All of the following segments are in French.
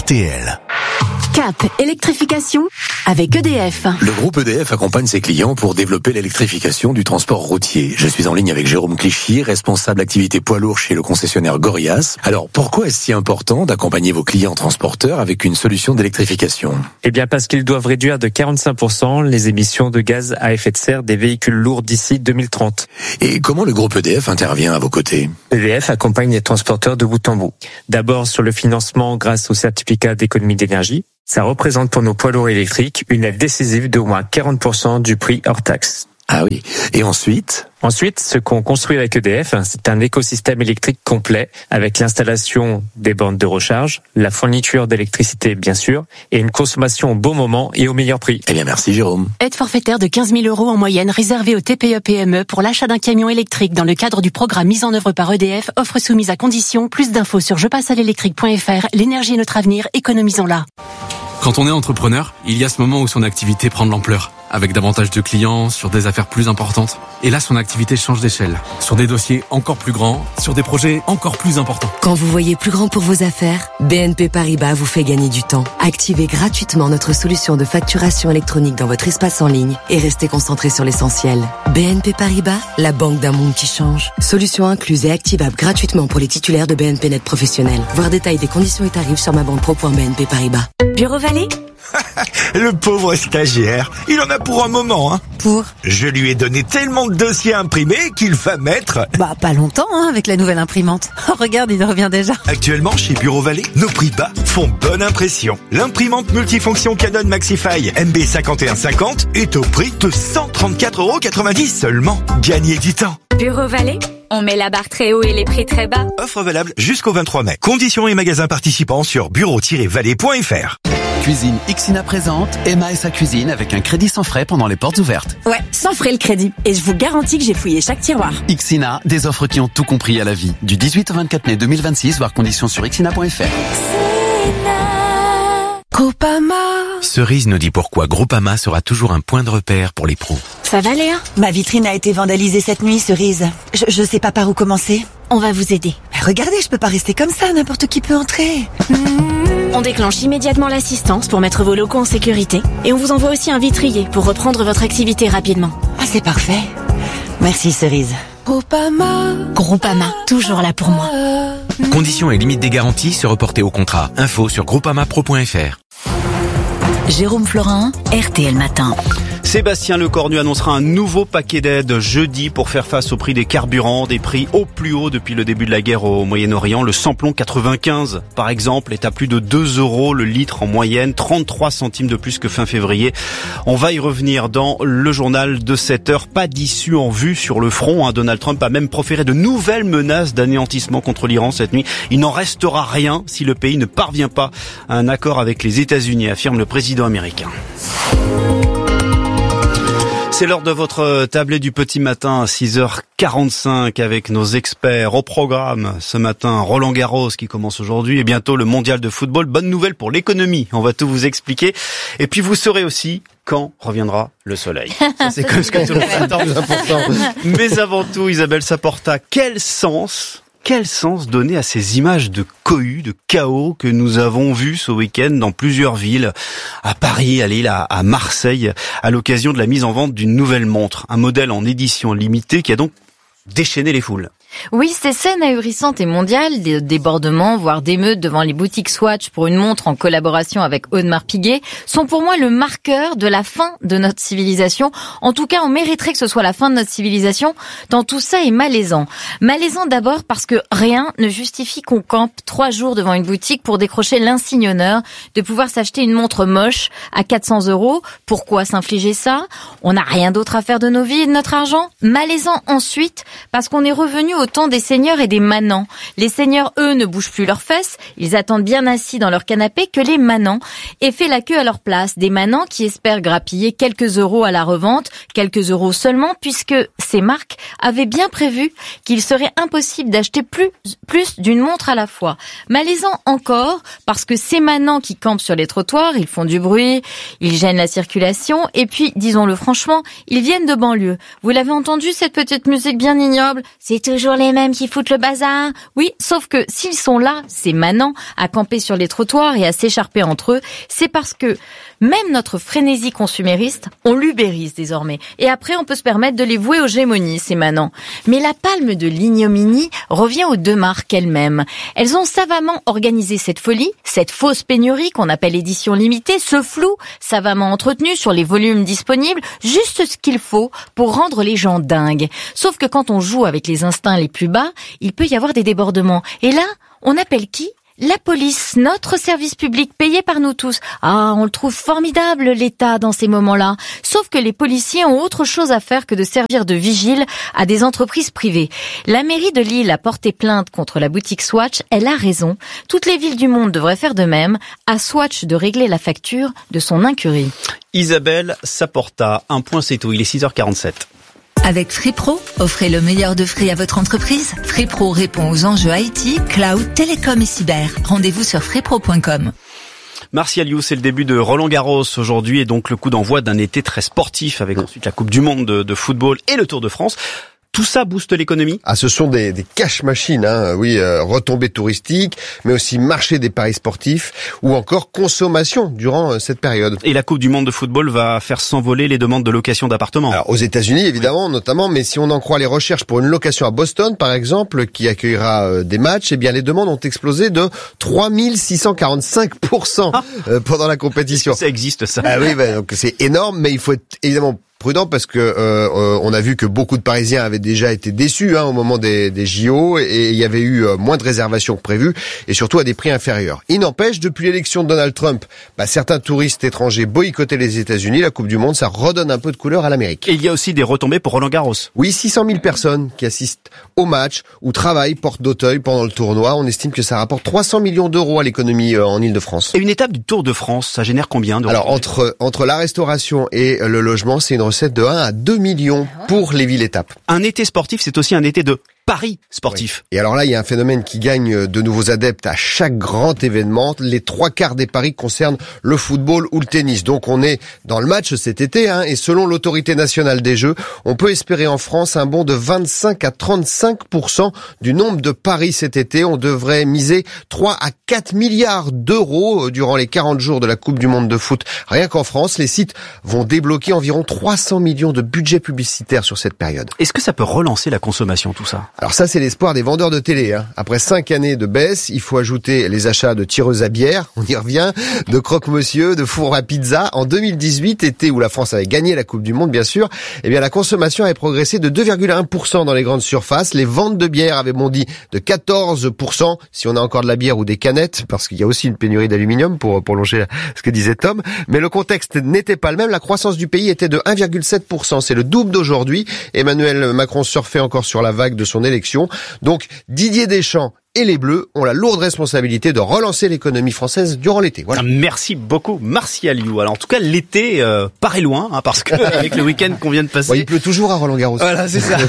RTL. Cap électrification avec EDF. Le groupe EDF accompagne ses clients pour développer l'électrification du transport routier. Je suis en ligne avec Jérôme Clichy, responsable activité poids lourd chez le concessionnaire Gorias. Alors, pourquoi est-ce si important d'accompagner vos clients transporteurs avec une solution d'électrification ? Eh bien, parce qu'ils doivent réduire de 45% les émissions de gaz à effet de serre des véhicules lourds d'ici 2030. Et comment le groupe EDF intervient à vos côtés ? EDF accompagne les transporteurs de bout en bout. D'abord sur le financement grâce au certificat d'économie d'énergie. Ça représente pour nos poids lourds électriques une aide décisive d'au moins 40% du prix hors taxe. Ah oui. Et ensuite ? Ensuite, ce qu'on construit avec EDF, c'est un écosystème électrique complet avec l'installation des bornes de recharge, la fourniture d'électricité bien sûr, et une consommation au bon moment et au meilleur prix. Eh bien merci Jérôme. Aide forfaitaire de 15 000 € en moyenne réservée aux TPE-PME pour l'achat d'un camion électrique dans le cadre du programme mis en œuvre par EDF, offre soumise à condition. Plus d'infos sur jepassealélectrique.fr. L'énergie est notre avenir, économisons-la. Quand on est entrepreneur, il y a ce moment où son activité prend de l'ampleur, avec davantage de clients, sur des affaires plus importantes. Et là, son activité change d'échelle, sur des dossiers encore plus grands, sur des projets encore plus importants. Quand vous voyez plus grand pour vos affaires, BNP Paribas vous fait gagner du temps. Activez gratuitement notre solution de facturation électronique dans votre espace en ligne et restez concentré sur l'essentiel. BNP Paribas, la banque d'un monde qui change. Solution incluse et activable gratuitement pour les titulaires de BNP Net professionnels. Voir détail des conditions et tarifs sur mabanquepro.bnp Paribas. Bureau Vallée ? Le pauvre stagiaire, il en a pour un moment, hein. Pour ? Je lui ai donné tellement de dossiers imprimés qu'il va mettre... Pas longtemps, avec la nouvelle imprimante. Oh, regarde, il revient déjà. Actuellement, chez Bureau Vallée, nos prix bas font bonne impression. L'imprimante multifonction Canon Maxify MB5150 est au prix de 134,90 € seulement. Gagnez du temps. Bureau Vallée, on met la barre très haut et les prix très bas. Offre valable jusqu'au 23 mai. Conditions et magasins participants sur bureau-vallée.fr. Cuisine Ixina présente Emma et sa cuisine avec un crédit sans frais pendant les portes ouvertes. Ouais, sans frais le crédit. Et je vous garantis que j'ai fouillé chaque tiroir. Ixina, des offres qui ont tout compris à la vie. Du 18 au 24 mai 2026, voir conditions sur ixina.fr. Groupama. Cerise nous dit pourquoi Groupama sera toujours un point de repère pour les pros. Ça va, Léa ? Ma vitrine a été vandalisée cette nuit, Cerise. Je sais pas par où commencer. On va vous aider. Mais regardez, je peux pas rester comme ça, n'importe qui peut entrer. On déclenche immédiatement l'assistance pour mettre vos locaux en sécurité. Et on vous envoie aussi un vitrier pour reprendre votre activité rapidement. Ah, c'est parfait. Merci, Cerise. Groupama, toujours là pour moi. Conditions et limites des garanties se reporter au contrat. Info sur groupamapro.fr. Jérôme Florin, RTL Matin. Sébastien Lecornu annoncera un nouveau paquet d'aides jeudi pour faire face au prix des carburants, des prix au plus haut depuis le début de la guerre au Moyen-Orient. Le samplon 95, par exemple, est à plus de 2 € le litre en moyenne, 33 centimes de plus que fin février. On va y revenir dans le journal de 7 heures. Pas d'issue en vue sur le front. Donald Trump a même proféré de nouvelles menaces d'anéantissement contre l'Iran cette nuit. Il n'en restera rien si le pays ne parvient pas à un accord avec les États-Unis, affirme le président américain. C'est l'heure de votre tablée du petit matin à 6h45 avec nos experts au programme. Ce matin, Roland Garros qui commence aujourd'hui et bientôt le mondial de football. Bonne nouvelle pour l'économie, on va tout vous expliquer. Et puis vous saurez aussi quand reviendra le soleil. Ça, c'est comme ce que tout le monde attend. Mais avant tout, Isabelle Saporta, quel sens donner à ces images de cohue, de chaos que nous avons vues ce week-end dans plusieurs villes, à Paris, à Lille, à Marseille, à l'occasion de la mise en vente d'une nouvelle montre, un modèle en édition limitée qui a donc déchaîné les foules. Oui, ces scènes ahurissantes et mondiales, des débordements, voire d'émeutes devant les boutiques Swatch pour une montre en collaboration avec Audemars Piguet, sont pour moi le marqueur de la fin de notre civilisation. En tout cas, on mériterait que ce soit la fin de notre civilisation, tant tout ça est malaisant. Malaisant d'abord parce que rien ne justifie qu'on campe 3 jours devant une boutique pour décrocher l'insigne honneur de pouvoir s'acheter une montre moche à 400 €. Pourquoi s'infliger ça ? On n'a rien d'autre à faire de nos vies et de notre argent ? Malaisant ensuite parce qu'on est revenu au temps des seigneurs et des manants. Les seigneurs, eux, ne bougent plus leurs fesses, ils attendent bien assis dans leur canapé que les manants aient fait la queue à leur place. Des manants qui espèrent grappiller quelques euros à la revente, quelques euros seulement, puisque ces marques avaient bien prévu qu'il serait impossible d'acheter plus d'une montre à la fois. Malaisant encore, parce que ces manants qui campent sur les trottoirs, ils font du bruit, ils gênent la circulation, et puis, disons-le franchement, ils viennent de banlieue. Vous l'avez entendu, cette petite musique bien ignoble ? C'est toujours toujours les mêmes qui foutent le bazar. Oui, sauf que s'ils sont là, ces manants, à camper sur les trottoirs et à s'écharper entre eux, c'est parce que même notre frénésie consumériste, on l'ubérise désormais. Et après, on peut se permettre de les vouer aux gémonies, ces manants. Mais la palme de l'ignominie revient aux deux marques elles-mêmes. Elles ont savamment organisé cette folie, cette fausse pénurie qu'on appelle édition limitée, ce flou savamment entretenu sur les volumes disponibles, juste ce qu'il faut pour rendre les gens dingues. Sauf que quand on joue avec les instincts les plus bas, il peut y avoir des débordements. Et là, on appelle qui ? La police, notre service public payé par nous tous. Ah, on le trouve formidable, l'État, dans ces moments-là. Sauf que les policiers ont autre chose à faire que de servir de vigile à des entreprises privées. La mairie de Lille a porté plainte contre la boutique Swatch. Elle a raison. Toutes les villes du monde devraient faire de même. À Swatch de régler la facture de son incurie. Isabelle Saporta, un point c'est tout. Il est 6h47. Avec FreePro, offrez le meilleur de Free à votre entreprise. FreePro répond aux enjeux IT, cloud, télécom et cyber. Rendez-vous sur freepro.com. Martial You, c'est le début de Roland Garros aujourd'hui et donc le coup d'envoi d'un été très sportif avec ensuite la Coupe du Monde de football et le Tour de France. Tout ça booste l'économie. Ah, ce sont des cash machines, hein. Oui, retombées touristiques, mais aussi marché des paris sportifs ou encore consommation durant cette période. Et la Coupe du Monde de football va faire s'envoler les demandes de location d'appartements. Alors, aux États-Unis, évidemment, notamment, mais si on en croit les recherches pour une location à Boston, par exemple, qui accueillera des matchs, eh bien, les demandes ont explosé de 3645% pendant la compétition. Ça existe, ça. Ah oui, donc c'est énorme, mais il faut être évidemment prudent parce que on a vu que beaucoup de Parisiens avaient déjà été déçus au moment des JO et il y avait eu moins de réservations que prévu et surtout à des prix inférieurs. Il n'empêche, depuis l'élection de Donald Trump, certains touristes étrangers boycottaient les États-Unis. La Coupe du Monde, ça redonne un peu de couleur à l'Amérique. Et il y a aussi des retombées pour Roland Garros. Oui, 600 000 personnes qui assistent au match ou travaillent porte d'Auteuil pendant le tournoi. On estime que ça rapporte 300 millions d'euros à l'économie en Île-de-France. Et une étape du Tour de France, ça génère combien d'euros ? Alors entre la restauration et le logement, c'est une recette de 1 à 2 millions pour les villes-étapes. Un été sportif, c'est aussi un été de paris sportif. Oui. Et alors là, il y a un phénomène qui gagne de nouveaux adeptes à chaque grand événement. Les 3/4 des paris concernent le football ou le tennis. Donc on est dans le match cet été, et selon l'autorité nationale des Jeux, on peut espérer en France un bond de 25 à 35% du nombre de paris cet été. On devrait miser 3 à 4 milliards d'euros durant les 40 jours de la Coupe du Monde de foot. Rien qu'en France, les sites vont débloquer environ 300 millions de budget publicitaire sur cette période. Est-ce que ça peut relancer la consommation, tout ça ? Alors ça, c'est l'espoir des vendeurs de télé. Après 5 années de baisse, il faut ajouter les achats de tireuses à bière, on y revient, de croque-monsieur, de fours à pizza. En 2018, été où la France avait gagné la Coupe du Monde, bien sûr, la consommation avait progressé de 2,1% dans les grandes surfaces. Les ventes de bière avaient bondi de 14%, si on a encore de la bière ou des canettes, parce qu'il y a aussi une pénurie d'aluminium pour prolonger ce que disait Tom. Mais le contexte n'était pas le même. La croissance du pays était de 1,7%. C'est le double d'aujourd'hui. Emmanuel Macron surfait encore sur la vague de son élection. Donc Didier Deschamps et les Bleus ont la lourde responsabilité de relancer l'économie française durant l'été. Voilà. Merci beaucoup, Martial You. Alors en tout cas, l'été paraît loin, parce que avec le week-end qu'on vient de passer, il pleut toujours à Roland-Garros. Voilà, c'est ça.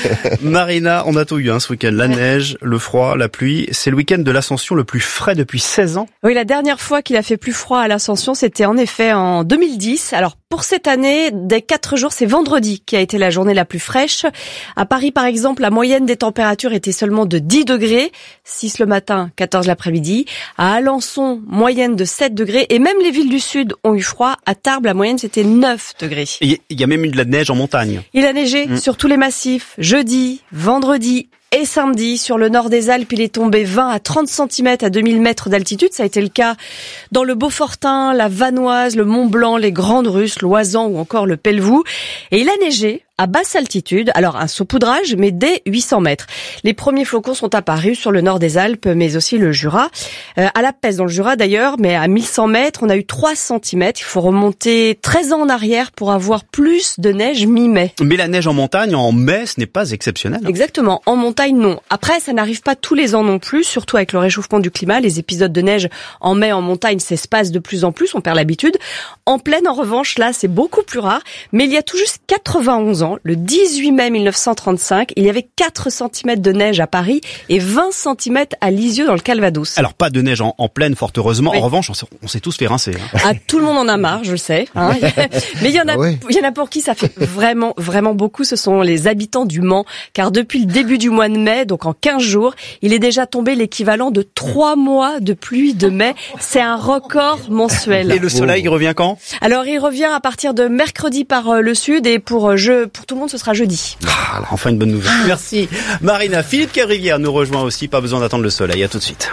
Marina, on a tout eu ce week-end. La neige, le froid, la pluie. C'est le week-end de l'Ascension le plus frais depuis 16 ans. Oui, la dernière fois qu'il a fait plus froid à l'Ascension, c'était en effet en 2010. Alors pour cette année, dès 4 jours, c'est vendredi qui a été la journée la plus fraîche. À Paris, par exemple, la moyenne des températures était seulement de 10 degrés. 6 le matin, 14 l'après-midi. À Alençon, moyenne de 7 degrés. Et même les villes du Sud ont eu froid. À Tarbes, la moyenne, c'était 9 degrés. Il y a même eu de la neige en montagne. Il a neigé sur tous les massifs. Jeudi, vendredi et samedi. Sur le nord des Alpes, il est tombé 20 à 30 cm à 2000 mètres d'altitude. Ça a été le cas dans le Beaufortin, la Vanoise, le Mont Blanc, les Grandes Russes, l'Oisan ou encore le Pelvoux. Et il a neigé à basse altitude, alors un saupoudrage, mais dès 800 mètres. Les premiers flocons sont apparus sur le nord des Alpes, mais aussi le Jura. À La Pèze, dans le Jura d'ailleurs, mais à 1100 mètres, on a eu 3 cm. Il faut remonter 13 ans en arrière pour avoir plus de neige mi-mai. Mais la neige en montagne, en mai, ce n'est pas exceptionnel. Exactement. En montagne, non. Après, ça n'arrive pas tous les ans non plus, surtout avec le réchauffement du climat. Les épisodes de neige en mai en montagne s'espacent de plus en plus, on perd l'habitude. En plaine, en revanche, là, c'est beaucoup plus rare. Mais il y a tout juste 91 ans, an, le 18 mai 1935, il y avait 4 cm de neige à Paris et 20 cm à Lisieux dans le Calvados. Alors pas de neige en pleine, fort heureusement. Oui. En revanche, on s'est tous fait rincer. Ah, tout le monde en a marre, je le sais. Hein. Mais il y en a pour qui ça fait vraiment, vraiment beaucoup. Ce sont les habitants du Mans. Car depuis le début du mois de mai, donc en 15 jours, il est déjà tombé l'équivalent de 3 mois de pluie de mai. C'est un record mensuel. Et le soleil, il revient quand ? Alors, il revient à partir de mercredi par le sud et pour tout le monde, ce sera jeudi. Ah, enfin une bonne nouvelle. Merci. Marina, Philippe Cavrivière nous rejoint aussi. Pas besoin d'attendre le soleil. À tout de suite.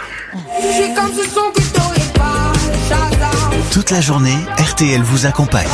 Toute la journée, RTL vous accompagne.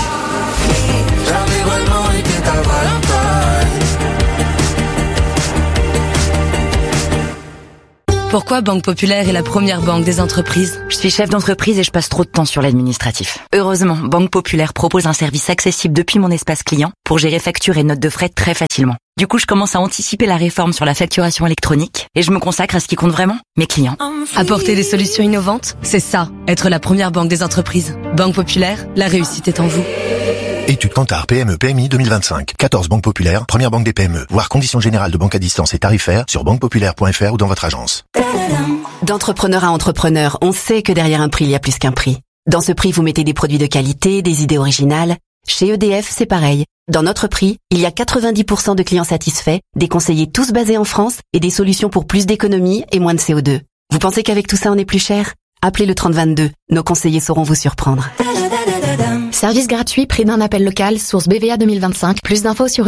Pourquoi Banque Populaire est la première banque des entreprises ? Je suis chef d'entreprise et je passe trop de temps sur l'administratif. Heureusement, Banque Populaire propose un service accessible depuis mon espace client pour gérer factures et notes de frais très facilement. Du coup, je commence à anticiper la réforme sur la facturation électronique et je me consacre à ce qui compte vraiment, mes clients. Apporter des solutions innovantes, c'est ça, être la première banque des entreprises. Banque Populaire, la réussite est en vous. Étude Kantar PME PMI 2025. 14 banques populaires, première banque des PME. Voir conditions générales de banque à distance et tarifaires sur banquepopulaire.fr ou dans votre agence. D'entrepreneur à entrepreneur, on sait que derrière un prix, il y a plus qu'un prix. Dans ce prix, vous mettez des produits de qualité, des idées originales. Chez EDF, c'est pareil. Dans notre prix, il y a 90% de clients satisfaits, des conseillers tous basés en France et des solutions pour plus d'économie et moins de CO2. Vous pensez qu'avec tout ça, on est plus cher ? Appelez le 3022. Nos conseillers sauront vous surprendre. Service gratuit, prix d'un appel local, source BVA 2025. Plus d'infos sur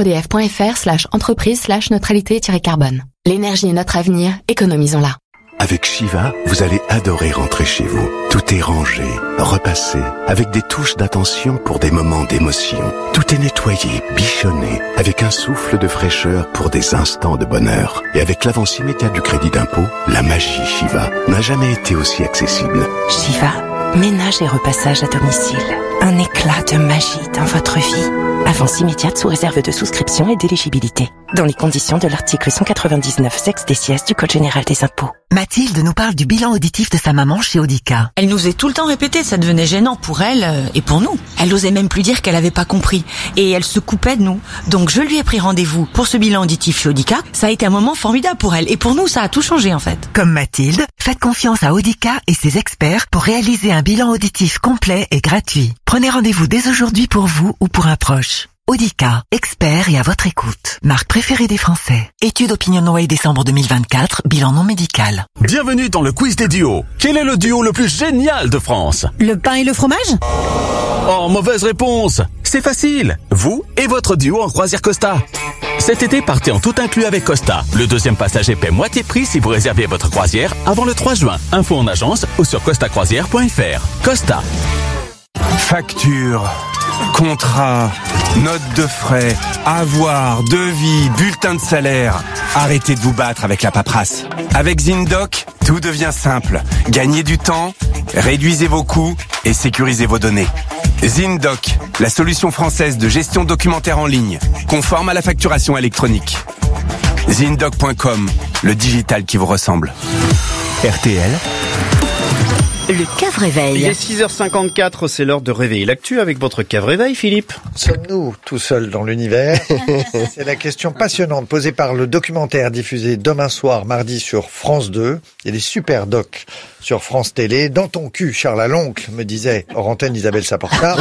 edf.fr/entreprise/neutralité-carbone. L'énergie est notre avenir, économisons-la. Avec Shiva, vous allez adorer rentrer chez vous. Tout est rangé, repassé, avec des touches d'attention pour des moments d'émotion. Tout est nettoyé, bichonné, avec un souffle de fraîcheur pour des instants de bonheur. Et avec l'avance immédiate du crédit d'impôt, la magie Shiva n'a jamais été aussi accessible. Shiva, ménage et repassage à domicile. Un éclat de magie dans votre vie. Avance immédiate sous réserve de souscription et d'éligibilité. Dans les conditions de l'article 199 sexe des sièges du Code général des impôts. Mathilde nous parle du bilan auditif de sa maman chez Audica. Elle nous faisait tout le temps répéter, ça devenait gênant pour elle et pour nous. Elle osait même plus dire qu'elle avait pas compris. Et elle se coupait de nous. Donc je lui ai pris rendez-vous pour ce bilan auditif chez Audica. Ça a été un moment formidable pour elle. Et pour nous, ça a tout changé en fait. Comme Mathilde, faites confiance à Audica et ses experts pour réaliser un bilan auditif complet et gratuit. Prenez rendez-vous dès aujourd'hui pour vous ou pour un proche. Audica, expert et à votre écoute. Marque préférée des Français. Étude OpinionWay décembre 2024, bilan non médical. Bienvenue dans le quiz des duos. Quel est le duo le plus génial de France ? Le pain et le fromage ? Oh, mauvaise réponse. C'est facile. Vous et votre duo en croisière Costa. Cet été, partez en tout inclus avec Costa. Le deuxième passager paie moitié prix si vous réservez votre croisière avant le 3 juin. Info en agence ou sur costacroisière.fr. Costa. Facture, contrat, note de frais, avoir, devis, bulletin de salaire. Arrêtez de vous battre avec la paperasse. Avec ZinDoc, tout devient simple. Gagnez du temps, réduisez vos coûts et sécurisez vos données. ZinDoc, la solution française de gestion documentaire en ligne, conforme à la facturation électronique. ZinDoc.com, le digital qui vous ressemble. RTL. Le Cave-Réveil. Il est 6h54, c'est l'heure de réveiller l'actu avec votre Cave-Réveil, Philippe. Sommes-nous tout seuls dans l'univers ? C'est la question passionnante posée par le documentaire diffusé demain soir, mardi, sur France 2. Il y a des super docs sur France Télé. Dans ton cul, Charles à l'oncle, me disait hors antenne Isabelle Saporta.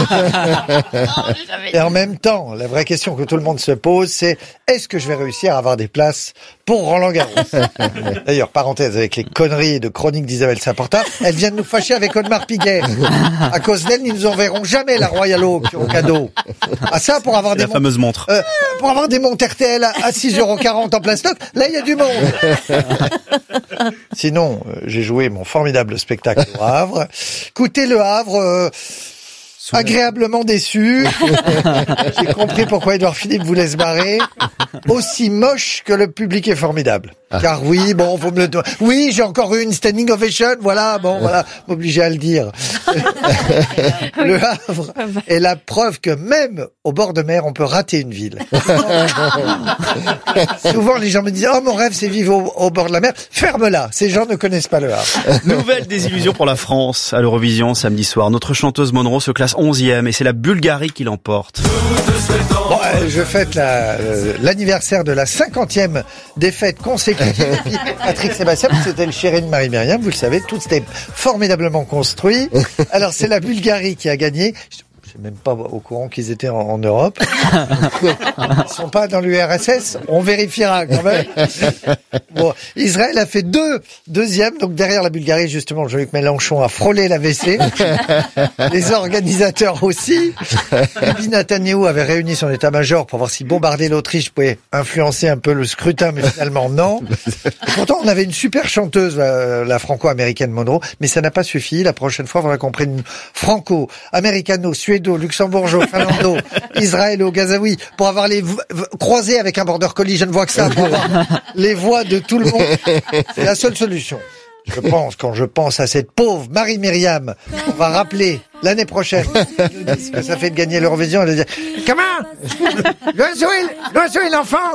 Et en même temps, la vraie question que tout le monde se pose, c'est est-ce que je vais réussir à avoir des places pour Roland Garros ? D'ailleurs, parenthèse, avec les conneries de chronique d'Isabelle Saporta, elle vient de nous fâcher avec Audemars Piguet. À cause d'elle, ils nous enverront jamais la Royal Oak au cadeau. Ah ça, pour avoir la fameuse montre. Pour avoir des montres RTL à 6,40€ en plein stock, là, il y a du monde. Sinon, j'ai joué mon formidable spectacle au Havre. Écoutez, le Havre... agréablement déçu. J'ai compris pourquoi Édouard Philippe vous laisse barrer. Aussi moche que le public est formidable. Car oui, bon, faut me le... Oui, j'ai encore eu une standing ovation, voilà, bon, voilà, m'obliger à le dire. Le Havre est la preuve que même au bord de mer, on peut rater une ville. Souvent, les gens me disent « Oh, mon rêve, c'est vivre au bord de la mer. » Ferme-la. Ces gens ne connaissent pas le Havre. Nouvelle désillusion pour la France à l'Eurovision samedi soir. Notre chanteuse Monroe se classe 11e et c'est la Bulgarie qui l'emporte. Bon, je fête l'anniversaire de la 50e défaite consécutive. Patrick Sébastien, c'était le chéri de Marie-Myriam, vous le savez, tout était formidablement construit. Alors c'est la Bulgarie qui a gagné. Je suis même pas au courant qu'ils étaient en Europe. Ils sont pas dans l'URSS. On vérifiera quand même. Bon, Israël a fait deuxième, donc derrière la Bulgarie, justement, Jean-Luc Mélenchon a frôlé la WC. Les organisateurs aussi. Bibi Netanyahou avait réuni son état-major pour voir si bombarder l'Autriche pouvait influencer un peu le scrutin, mais finalement non. Et pourtant, on avait une super chanteuse, la franco-américaine Monroe, mais ça n'a pas suffi. La prochaine fois, il faudra qu'on prenne une franco-américano, suédo, luxembourgeois, finlando, israélo, gazaoui, pour avoir les croisés avec un border collie. Je ne vois que ça, pour avoir les voix de tout le monde. C'est la seule solution. Quand je pense à cette pauvre Marie-Myriam, on va rappeler l'année prochaine que ça fait de gagner l'Eurovision, elle va dire, comment? L'oiseau et l'enfant!